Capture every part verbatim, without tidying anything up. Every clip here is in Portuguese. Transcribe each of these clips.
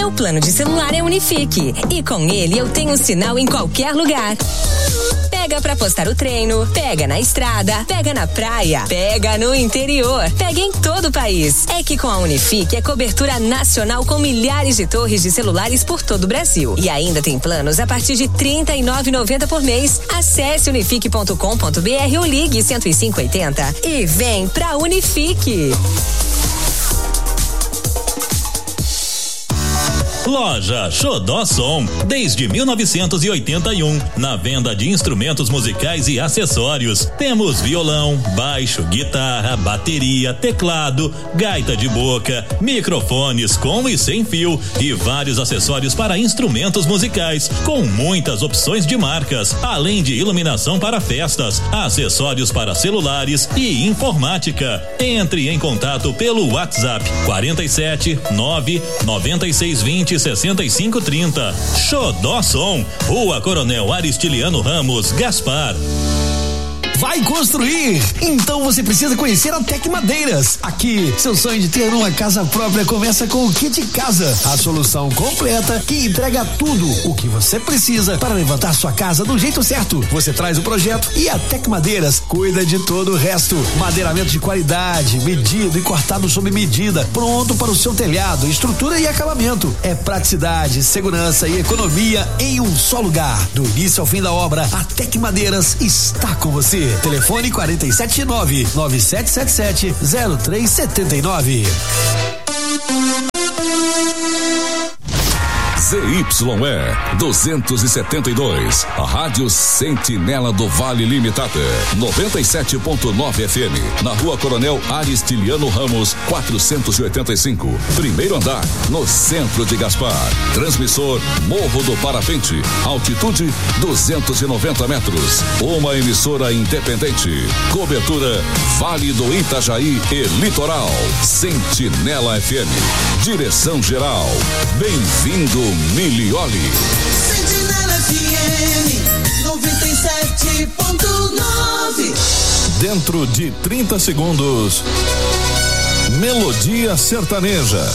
Meu plano de celular é Unifique e com ele eu tenho sinal em qualquer lugar. Pega pra postar o treino, pega na estrada, pega na praia, pega no interior, pega em todo o país. É que com a Unifique é cobertura nacional com milhares de torres de celulares por todo o Brasil. E ainda tem planos a partir de trinta e nove reais e noventa centavos por mês. Acesse unifique ponto com ponto br ou ligue cento e cinco oitenta e vem pra Unifique. Loja Xodó Som, desde mil novecentos e oitenta e um, na venda de instrumentos musicais e acessórios. Temos violão, baixo, guitarra, bateria, teclado, gaita de boca, microfones com e sem fio e vários acessórios para instrumentos musicais, com muitas opções de marcas, além de iluminação para festas, acessórios para celulares e informática. Entre em contato pelo WhatsApp quarenta e sete, nove, noventa e seis, vinte, sessenta e cinco, trinta. Xodó Som, Rua Coronel Aristiliano Ramos, Gaspar. Vai construir? Então você precisa conhecer a Tec Madeiras. Aqui, seu sonho de ter uma casa própria começa com o Kit Casa, a solução completa que entrega tudo o que você precisa para levantar sua casa do jeito certo. Você traz o projeto e a Tec Madeiras cuida de todo o resto. Madeiramento de qualidade, medido e cortado sob medida, pronto para o seu telhado, estrutura e acabamento. É praticidade, segurança e economia em um só lugar. Do início ao fim da obra, a Tec Madeiras está com você. Telefone quarenta e sete nove, nove sete sete sete, zero três sete nove. Z Y E duzentos e setenta e dois, a Rádio Sentinela do Vale Limitada, noventa e sete ponto nove F M, na Rua Coronel Aristiliano Ramos, quatrocentos e oitenta e cinco, primeiro andar, no centro de Gaspar. Transmissor Morro do Parapente, altitude duzentos e noventa metros. Uma emissora independente. Cobertura Vale do Itajaí e Litoral. Sentinela F M. Direção geral. Bem-vindo Milioli. Sentinela F M noventa e sete ponto nove. Dentro de trinta segundos, Melodia Sertaneja.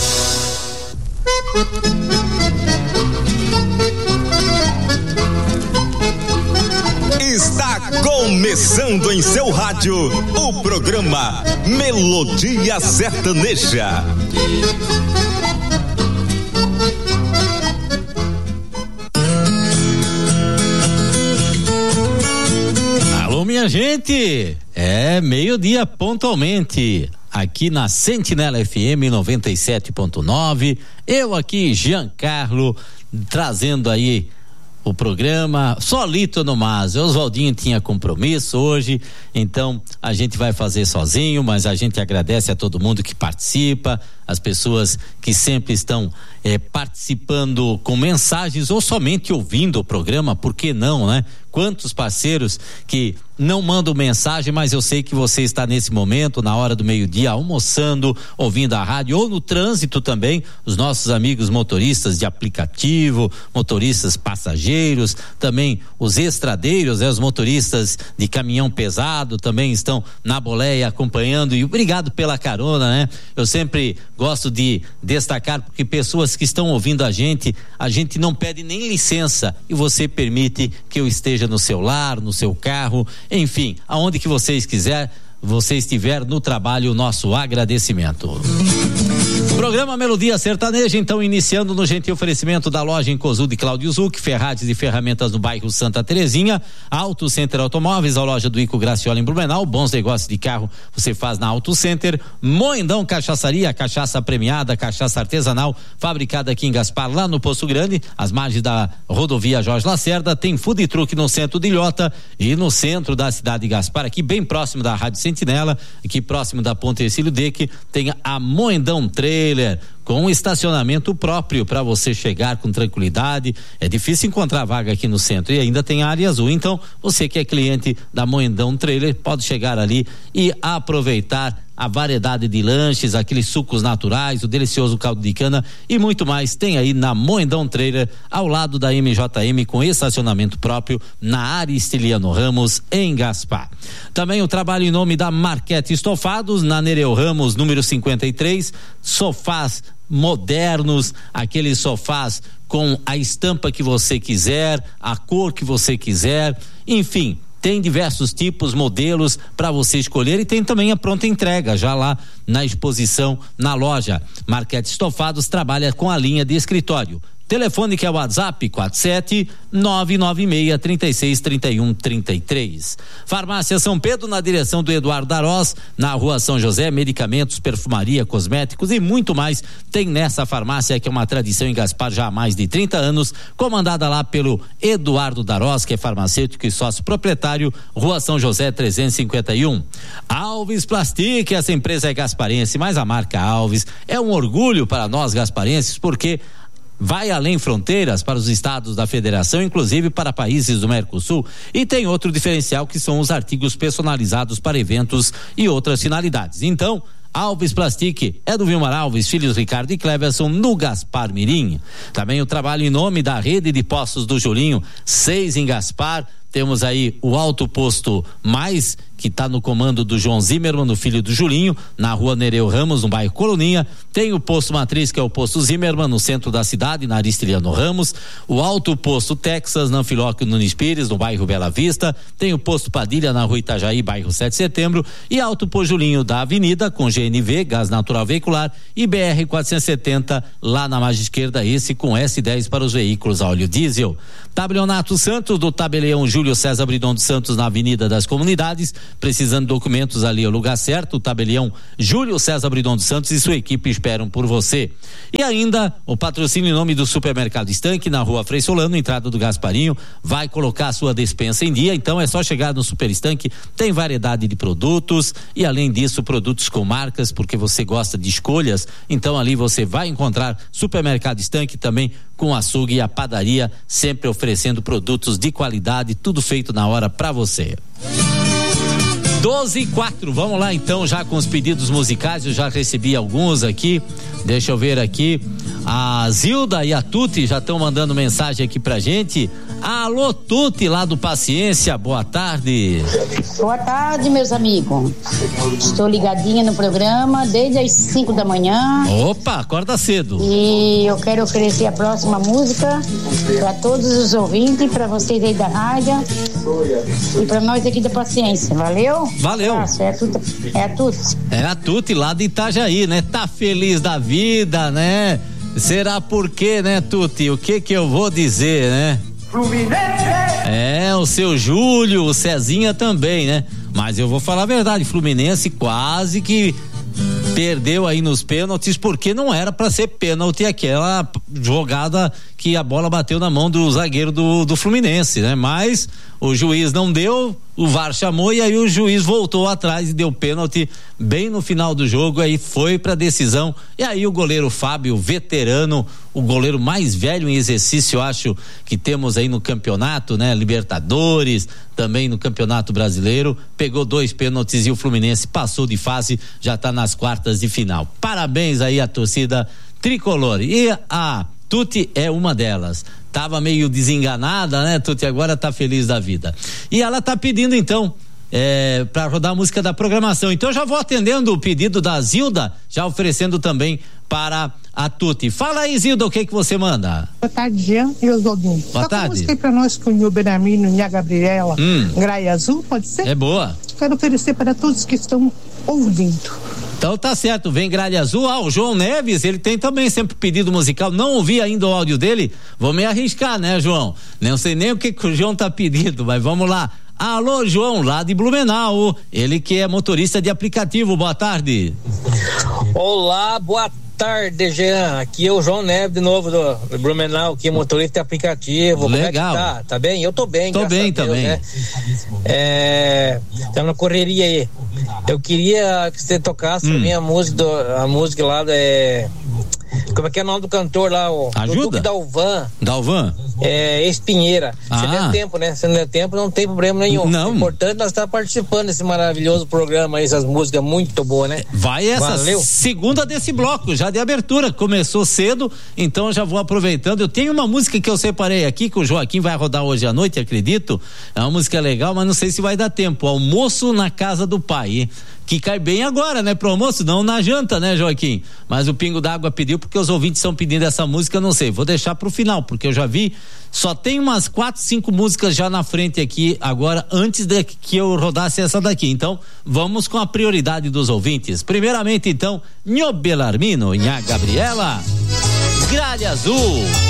Está começando em seu rádio o programa Melodia Sertaneja. Alô, minha gente, é meio-dia pontualmente, aqui na Sentinela F M noventa e sete ponto nove, eu aqui, Giancarlo, trazendo aí o programa, solito no mas, o Oswaldinho tinha compromisso hoje, então a gente vai fazer sozinho, mas a gente agradece a todo mundo que participa, as pessoas que sempre estão eh, participando com mensagens ou somente ouvindo o programa, por que não, né? Quantos parceiros que não mandam mensagem, mas eu sei que você está nesse momento, na hora do meio-dia, almoçando, ouvindo a rádio ou no trânsito também, os nossos amigos motoristas de aplicativo, motoristas passageiros, também os estradeiros, né? Os motoristas de caminhão pesado também estão na boleia acompanhando, e obrigado pela carona, né? Eu sempre gosto de destacar, porque pessoas que estão ouvindo a gente, a gente não pede nem licença e você permite que eu esteja no seu lar, no seu carro, enfim, aonde que vocês quiser, você estiver no trabalho, o nosso agradecimento. Programa Melodia Sertaneja, então, iniciando no gentil oferecimento da loja em Cosul de Cláudio Zuc, Ferragens e ferramentas no bairro Santa Terezinha, Auto Center Automóveis, a loja do Ico Graciola em Blumenau, bons negócios de carro você faz na Auto Center, Moendão Cachaçaria, cachaça premiada, cachaça artesanal, fabricada aqui em Gaspar, lá no Poço Grande, às margens da rodovia Jorge Lacerda, tem food truck no centro de Ilhota e no centro da cidade de Gaspar, aqui bem próximo da Rádio Sentinela, aqui próximo da Ponte Ercílio Deck, tem a Moendão Trailer, com estacionamento próprio para você chegar com tranquilidade. É difícil encontrar vaga aqui no centro e ainda tem a área azul, então você que é cliente da Moendão Trailer pode chegar ali e aproveitar a variedade de lanches, aqueles sucos naturais, o delicioso caldo de cana e muito mais tem aí na Moendão Trailer, ao lado da M J M, com estacionamento próprio na Aristiliano Ramos, em Gaspar. Também o trabalho em nome da Marquete Estofados, na Nereu Ramos, número cinquenta e três, sofás modernos, aqueles sofás com a estampa que você quiser, a cor que você quiser, enfim, tem diversos tipos, modelos para você escolher e tem também a pronta entrega já lá na exposição na loja. Marquete Estofados trabalha com a linha de escritório. Telefone que é o WhatsApp quatro sete nove nove seis, três seis, três um, três três. Farmácia São Pedro, na direção do Eduardo Darós, na rua São José, medicamentos, perfumaria, cosméticos e muito mais tem nessa farmácia, que é uma tradição em Gaspar já há mais de trinta anos, comandada lá pelo Eduardo Darós, que é farmacêutico e sócio proprietário, rua São José trezentos e cinquenta e um. Alves Plastic, essa empresa é gasparense, mas a marca Alves é um orgulho para nós gasparenses, porque vai além fronteiras para os estados da federação, inclusive para países do Mercosul, e tem outro diferencial que são os artigos personalizados para eventos e outras finalidades. Então, Alves Plastic é do Vilmar Alves, filhos Ricardo e Cleverson, no Gaspar Mirim. Também o trabalho em nome da rede de postos do Julinho, seis em Gaspar. Temos aí o Alto Posto Mais, que está no comando do João Zimmermann, no filho do Julinho, na rua Nereu Ramos, no bairro Coloninha. Tem o Posto Matriz, que é o Posto Zimmermann, no centro da cidade, na Aristiliano Ramos. O Alto Posto Texas, na Anfilóquio Nunes Pires, no bairro Bela Vista. Tem o Posto Padilha, na rua Itajaí, bairro sete de Setembro. E Alto Posto Julinho da Avenida, com G N V, Gás Natural Veicular. E B R quatrocentos e setenta, lá na margem esquerda, esse com S dez para os veículos a óleo diesel. Tabelionato Santos, do Tabelião Júlio César Bridon dos Santos, na Avenida das Comunidades. Precisando de documentos, ali é o lugar certo. O Tabelião Júlio César Bridon dos Santos e sua equipe esperam por você. E ainda o patrocínio em nome do Supermercado Estanque, na rua Frei Solano, entrada do Gasparinho. Vai colocar a sua despensa em dia, então é só chegar no Super Estanque. Tem variedade de produtos e, além disso, produtos com marcas, porque você gosta de escolhas. Então ali você vai encontrar Supermercado Estanque também, com açougue e a padaria, sempre oferecendo produtos de qualidade, tudo feito na hora para você. doze e quatro, vamos lá então, já com os pedidos musicais. Eu já recebi alguns aqui, deixa eu ver aqui. A Zilda e a Tuti já estão mandando mensagem aqui pra gente. Alô, Tuti, lá do Paciência, boa tarde. Boa tarde, meus amigos. Estou ligadinha no programa desde as cinco da manhã. Opa, acorda cedo. E eu quero oferecer a próxima música para todos os ouvintes, para vocês aí da rádio e para nós aqui da Paciência. Valeu? Valeu. Nossa, é a Tuti. É a Tuti. É a Tuti lá de Itajaí, né? Tá feliz da vida, né? Será por quê, né, Tuti? O que que eu vou dizer, né? Fluminense! É, o seu Júlio, o Cezinha também, né? Mas eu vou falar a verdade, Fluminense quase que perdeu aí nos pênaltis, porque não era pra ser pênalti aquela jogada que a bola bateu na mão do zagueiro do, do Fluminense, né? Mas o juiz não deu, o V A R chamou e aí o juiz voltou atrás e deu pênalti bem no final do jogo, aí foi pra decisão. E aí o goleiro Fábio, veterano, o goleiro mais velho em exercício, eu acho, que temos aí no campeonato, né? Libertadores, também no Campeonato Brasileiro, pegou dois pênaltis e o Fluminense passou de fase, já tá nas quartas de final. Parabéns aí à torcida tricolor. E a Tuti é uma delas. Tava meio desenganada, né, Tuti? Agora tá feliz da vida. E ela tá pedindo, então, é, para rodar a música da programação. Então já vou atendendo o pedido da Zilda, já oferecendo também para a Tuti. Fala aí, Zilda, o que que você manda? Boa tarde, Jean e Oswaldinho. Boa tarde. Toca música aí pra nós com o Beramino e a Gabriela, hum. Graia Azul, pode ser? É boa. Quero oferecer para todos que estão ouvindo. Então tá certo, vem Gralha Azul. Ah, o João Neves, ele tem também sempre pedido musical, não ouvi ainda o áudio dele, vou me arriscar, né, João? Não sei nem o que que o João tá pedindo, mas vamos lá. Alô, João, lá de Blumenau, ele que é motorista de aplicativo, boa tarde. Olá, boa tarde, Jean, aqui é o João Neves de novo do, do Blumenau, aqui motorista de aplicativo. Legal. Como é que tá? Tá bem? Eu tô bem, tô bem Deus, também. Né? É, estamos na correria aí. Eu queria que você tocasse hum. a minha música, do, a música lá, é, como é que é o nome do cantor lá? O, Ajuda? Do Duque Dalvan. Dalvan? é, Espinheira. Ah. Se der tempo, né? Se não der tempo, não tem problema nenhum. Não. O importante é nós estar participando desse maravilhoso programa aí, essas músicas muito boas, né? Vai essa Valeu. segunda desse bloco, já de abertura, começou cedo, então já vou aproveitando. Eu tenho uma música que eu separei aqui, que o Joaquim vai rodar hoje à noite, acredito. É uma música legal, mas não sei se vai dar tempo. Almoço na casa do pai, hein? Que cai bem agora, né, pro almoço, não na janta, né, Joaquim? Mas o Pingo d'Água pediu porque os ouvintes estão pedindo essa música, eu não sei, vou deixar pro final, porque eu já vi, só tem umas quatro, cinco músicas já na frente aqui agora, antes de que eu rodasse essa daqui, então vamos com a prioridade dos ouvintes. Primeiramente, então, Nho Belarmino, Nha Gabriela, Gralha Azul.